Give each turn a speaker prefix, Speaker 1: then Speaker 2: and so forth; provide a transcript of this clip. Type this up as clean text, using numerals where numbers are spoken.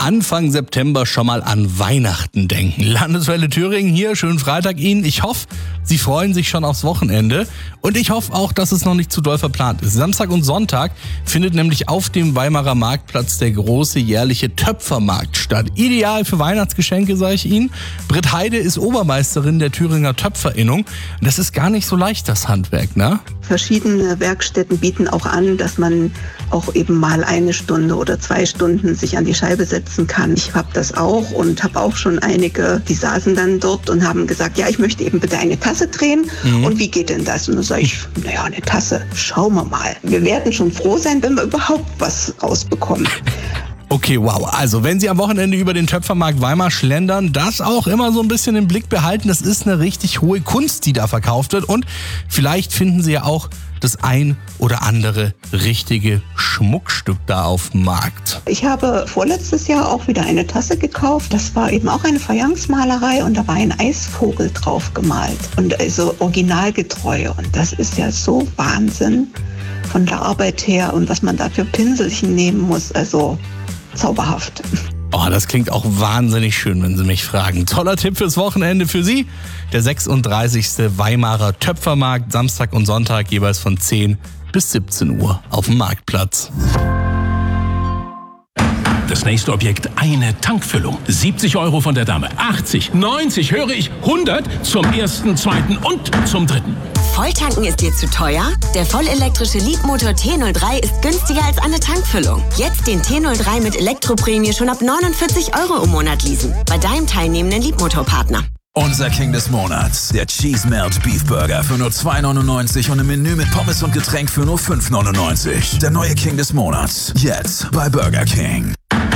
Speaker 1: Anfang September schon mal an Weihnachten denken. Landeswelle Thüringen hier, schönen Freitag Ihnen. Ich hoffe, Sie freuen sich schon aufs Wochenende und ich hoffe auch, dass es noch nicht zu doll verplant ist. Samstag und Sonntag findet nämlich auf dem Weimarer Marktplatz der große jährliche Töpfermarkt statt. Ideal für Weihnachtsgeschenke, sage ich Ihnen. Britt Heide ist Obermeisterin der Thüringer Töpferinnung. Das ist gar nicht so leicht, das Handwerk, ne?
Speaker 2: Verschiedene Werkstätten bieten auch an, dass man auch eben mal 1 Stunde oder 2 Stunden sich an die Scheibe setzen kann. Ich habe das auch und habe auch schon einige, die saßen dann dort und haben gesagt, ja, ich möchte eben bitte eine Tasse drehen. Und wie geht denn das? Und dann sage ich, naja, eine Tasse, schauen wir mal. Wir werden schon froh sein, wenn wir überhaupt was rausbekommen.
Speaker 1: Okay, wow. Also wenn Sie am Wochenende über den Töpfermarkt Weimar schlendern, das auch immer so ein bisschen im Blick behalten. Das ist eine richtig hohe Kunst, die da verkauft wird. Und vielleicht finden Sie ja auch das ein oder andere richtige Schmuckstück da auf dem Markt.
Speaker 2: Ich habe vorletztes Jahr auch wieder eine Tasse gekauft. Das war eben auch eine Fayencemalerei und da war ein Eisvogel drauf gemalt. Und also originalgetreu. Und das ist ja so Wahnsinn von der Arbeit her und was man da für Pinselchen nehmen muss. Also zauberhaft.
Speaker 1: Oh, das klingt auch wahnsinnig schön, wenn Sie mich fragen. Toller Tipp fürs Wochenende für Sie. Der 36. Weimarer Töpfermarkt, Samstag und Sonntag jeweils von 10 bis 17 Uhr auf dem Marktplatz.
Speaker 3: Das nächste Objekt, eine Tankfüllung. 70 € von der Dame, 80, 90, höre ich, 100 zum ersten, zweiten und zum dritten.
Speaker 4: Volltanken ist dir zu teuer? Der vollelektrische Leapmotor T03 ist günstiger als eine Tankfüllung. Jetzt den T03 mit Elektroprämie schon ab 49 € im Monat leasen. Bei deinem teilnehmenden Leapmotor-Partner.
Speaker 5: Unser King des Monats, der Cheese Melt Beef Burger für nur 2,99 und im Menü mit Pommes und Getränk für nur 5,99. Der neue King des Monats, jetzt bei Burger King.